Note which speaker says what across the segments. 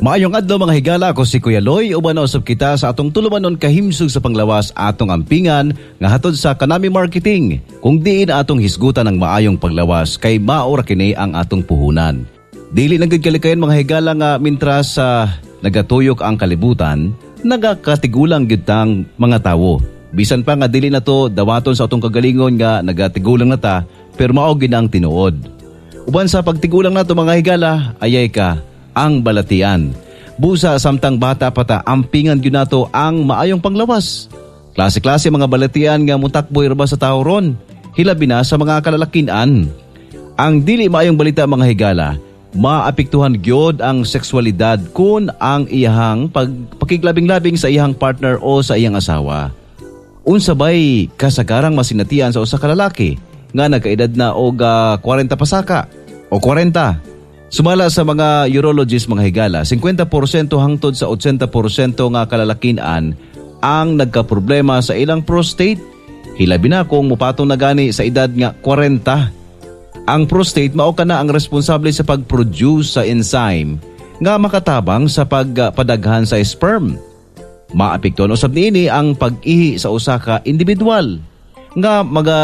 Speaker 1: Maayong adlaw mga higala, ako si Kuya Loy. Uban na usab kita sa atong tulumanon kahimsog sa panglawas atong ampingan nga hatod sa Kanami Marketing. Kung diin atong hisgutan ng maayong paglawas kay maora kini ang atong puhunan. Dili nagkalikayan mga higala nga mintras sa nagatuyok ang kalibutan, nagakatigulang gyud tang mga tawo. Bisan pa nga dili na to dawaton sa atong kagalingon nga nagatigulang na ta, pero mao gid ang tinuod. Uban sa pagtigulang nato mga higala, ayay ka ang balatian. Busa samtang bata pa ta, ampingan gyud nato ang maayong panglawas. Klase-klase mga balatian nga mutakboy ra ba sa tawo ron, hilabi na sa mga kalalakian. Ang dili maayong balita mga higala, maapektuhan gyud ang sexualidad kun ang iyahang pakiglabing-labing sa iyahang partner o sa iyang asawa. Unsa bay kasagarang masinatian sa usa ka lalaki nga nagkaedad na og 40 pasaka o 40. Sumala sa mga urologist mga higala, 50% hangtod sa 80% nga kalalakian ang nagkaproblema sa ilang prostate. Hilabi na kung mupatong na gani sa edad nga 40. Ang prostate mao kana ang responsable sa pag-produce sa enzyme nga makatabang sa pagpadaghan sa sperm. Maapektuhan usab niini ang pag-ihi sa usa ka individual nga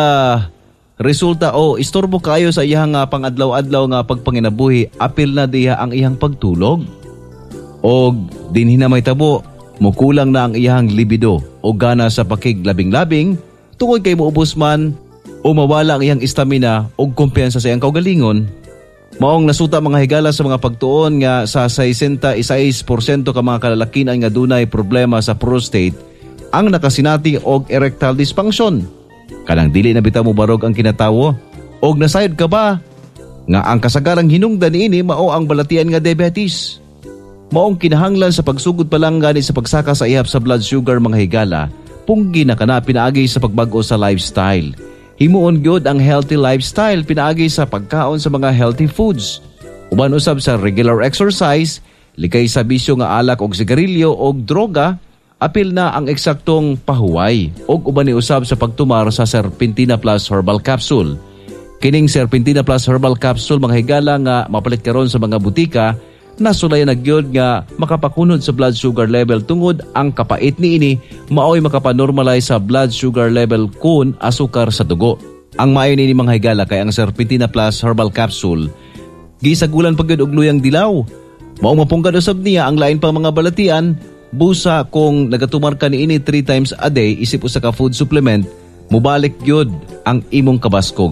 Speaker 1: resulta o istorbo kayo sa iyang pangadlaw-adlaw nga pagpanginabuhi, apil na diha ang iyang pagtulog. O dinhi na may tabo, mukulang na ang iyang libido o gana sa pakiglabing-labing, tungod kay muubos man o mawala ang iyang istamina o kumpiyansa sa iyang kaugalingon. Maong nasuta mga higala sa mga pagtuon nga sa 66% ka mga kalalakian nga dunay problema sa prostate ang nakasinati og erectile dysfunction. Kanang dili na bitaw mo barog ang kinatawo og nasayod ka ba nga ang kasagarang hinungdan niini mao ang balatian nga diabetes. Maong kinahanglan sa pagsugod pa lang gani sa pagsaka sa ihap sa blood sugar mga higala, punggi na kana pinaagi sa pagbag-o sa lifestyle. Himuon gyud ang healthy lifestyle pinaagi sa pagkaon sa mga healthy foods. Uban usab sa regular exercise, likay sa bisyo nga alak og sigarilyo og droga, apil na ang eksaktong pahuway og uban ni usab sa pagtumar sa Serpentina Plus Herbal Capsule. Kining Serpentina Plus Herbal Capsule mga higala nga mapalit karon sa mga butika, nasulayan na gyud nga makapakunod sa blood sugar level tungod ang kapait niini maoy makapanormalize sa blood sugar level kun asukar sa dugo. Ang maayo niini mga higala kay ang Serpentina Plus Herbal Capsule gisagulan pa gyud og luyang dilaw. Mao mapunggad usab niya ang lain pang mga balatian. Busa kung nagatumar ka niini 3 times a day isip usa ka food supplement, mubalik gyud ang imong kabaskog.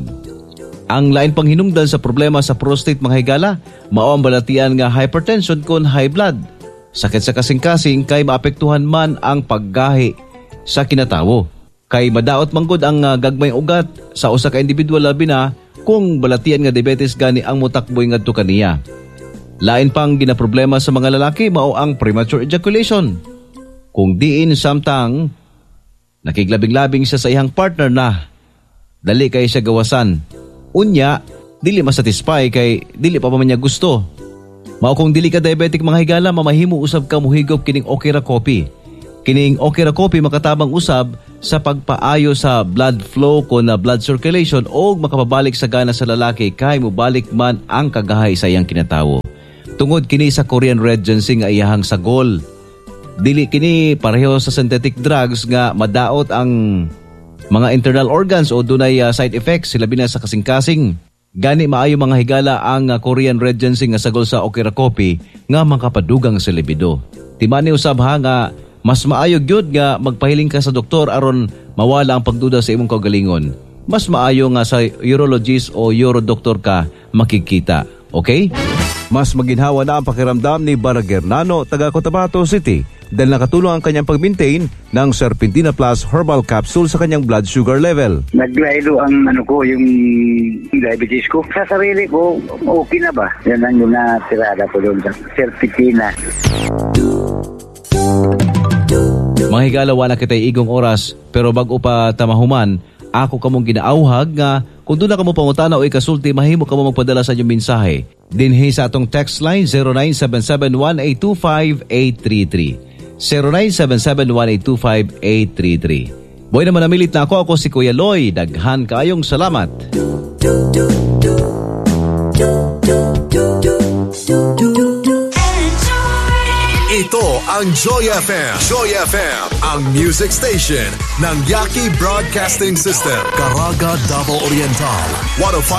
Speaker 1: Ang lain pang hinungdan sa problema sa prostate mga higala, mao ang balatian nga hypertension kon high blood. Sakit sa kasing-kasing kay maapektuhan man ang paggahi sa kinatawo. Kay madaot manggod ang gagmay ugat sa usa ka individual labi na kung balatian nga diabetes gani ang mutakboy ngadto kaniya. Lain pang ginaproblema sa mga lalaki mao ang premature ejaculation. Kung diin samtang nakiglabing-labing siya sa iyang partner na dali kay siya gawasan, unya dili masatisfy kay dili pa man niya gusto. Mao kung dili ka diabetic mga higala, mamahimo usab ka muhigop kining Okira Coffee. Kining Okira Coffee makatabang usab sa pagpaayo sa blood flow kon na blood circulation o makapabalik sa gana sa lalaki kay mubalik man ang kagahay sa iyang kinatawo. Tungod kini sa Korean red ginseng nga iyahang sagol. Dili kini pareho sa synthetic drugs nga madaot ang mga internal organs o dunay side effects silabi na sa kasing-kasing. Gani maayo mga higala ang Korean red ginseng nga sagol sa Okira Coffee nga makapadugang sa libido. Timani usab ha nga mas maayo gyud nga magpahiling ka sa doktor aron mawala ang pagduda sa imong kaugalingon. Mas maayo nga sa urologist o urodoktor ka makikita. Okay? Mas maginhawa na ang pakiramdam ni Baragernano, taga Cotabato City, dahil nakatulong ang kanyang pag-maintain ng Serpentina Plus Herbal Capsule sa kanyang blood sugar level.
Speaker 2: Naglaylo ang yung diabetes ko. Sa sarili ko, okay na ba? Yan ang yung natirada ko doon sa Serpentina.
Speaker 1: Mga higala, wala kita'y igong oras, pero bago pa tamahuman, ako kamong ginaauhag nga kung doon na kamo pangutana o ikasulti, mahimo kamo magpadala sa inyong mensahe. Dinhi sa atong text line 0977-1825-833. 0977-1825-833. Boy naman namilit na ako si Kuya Loy. Daghan kaayong salamat.
Speaker 3: Ito ang Joy FM. Joy FM, ang music station ng Yaki Broadcasting System. Caraga, Davao Oriental. 105